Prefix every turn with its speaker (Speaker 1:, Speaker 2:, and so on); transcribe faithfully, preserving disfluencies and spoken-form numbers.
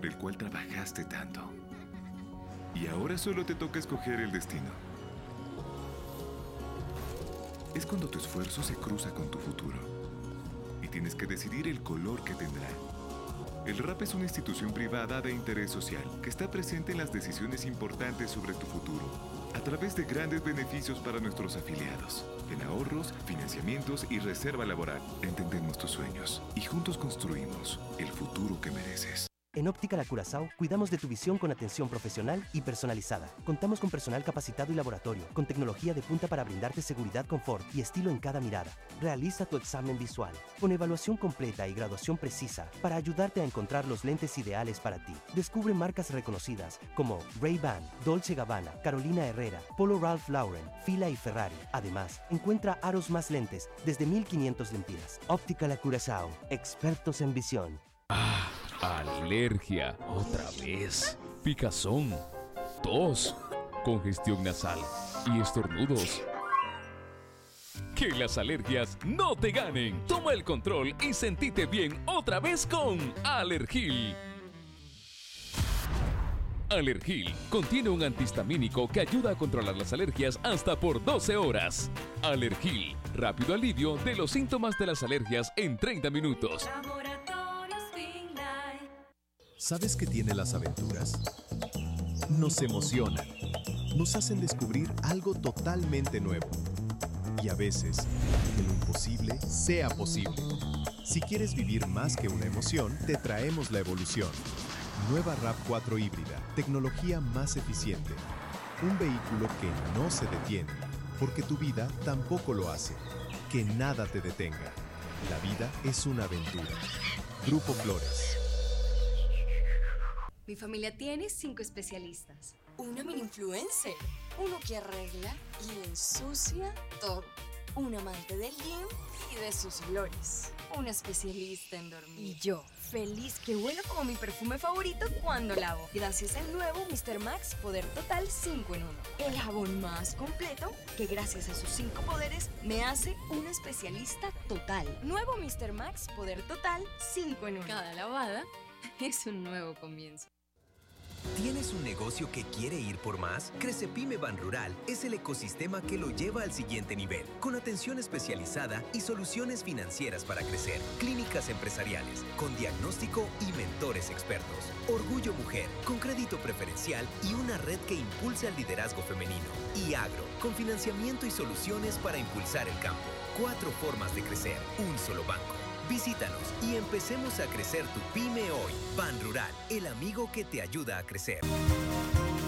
Speaker 1: por el cual trabajaste tanto. Y ahora solo te toca escoger el destino. Es cuando tu esfuerzo se cruza con tu futuro y tienes que decidir el color que tendrá. El R A P es una institución privada de interés social que está presente en las decisiones importantes sobre tu futuro, a través de grandes beneficios para nuestros afiliados, en ahorros, financiamientos y reserva laboral. Entendemos tus sueños y juntos construimos el futuro que mereces.
Speaker 2: En Óptica La Curazao cuidamos de tu visión con atención profesional y personalizada. Contamos con personal capacitado y laboratorio, con tecnología de punta para brindarte seguridad, confort y estilo en cada mirada. Realiza tu examen visual, con evaluación completa y graduación precisa para ayudarte a encontrar los lentes ideales para ti. Descubre marcas reconocidas como Ray-Ban, Dolce Gabbana, Carolina Herrera, Polo Ralph Lauren, Fila y Ferrari. Además, encuentra aros más lentes desde mil quinientos lempiras. Óptica La Curazao, expertos en visión.
Speaker 3: Ah, alergia, otra vez, picazón, tos, congestión nasal y estornudos. Que las alergias no te ganen. Toma el control y sentite bien otra vez con Alergil. Alergil contiene un antihistamínico que ayuda a controlar las alergias hasta por doce horas. Alergil, rápido alivio de los síntomas de las alergias en treinta minutos.
Speaker 4: ¿Sabes qué tiene las aventuras? Nos emocionan, nos hacen descubrir algo totalmente nuevo. Y a veces, que lo imposible sea posible. Si quieres vivir más que una emoción, te traemos la evolución. Nueva RAV cuatro híbrida, tecnología más eficiente. Un vehículo que no se detiene, porque tu vida tampoco lo hace. Que nada te detenga. La vida es una aventura. Grupo Flores.
Speaker 5: Mi familia tiene cinco especialistas.
Speaker 6: Una mini influencer. Uno que arregla y ensucia todo. Un amante del gym y de sus olores. Un especialista en dormir.
Speaker 5: Y yo, feliz que huelo como mi perfume favorito cuando lavo. Gracias al nuevo míster Max Poder Total cinco en uno. El jabón más completo que gracias a sus cinco poderes me hace un especialista total. Nuevo míster Max Poder Total cinco en uno.
Speaker 6: Cada lavada es un nuevo comienzo.
Speaker 7: ¿Tienes un negocio que quiere ir por más? Crecepyme Banrural es el ecosistema que lo lleva al siguiente nivel, con atención especializada y soluciones financieras para crecer, clínicas empresariales, con diagnóstico y mentores expertos, Orgullo Mujer, con crédito preferencial y una red que impulsa el liderazgo femenino, y Agro, con financiamiento y soluciones para impulsar el campo. Cuatro formas de crecer, un solo banco. Visítanos y empecemos a crecer tu pyme hoy. Banrural, el amigo que te ayuda a crecer.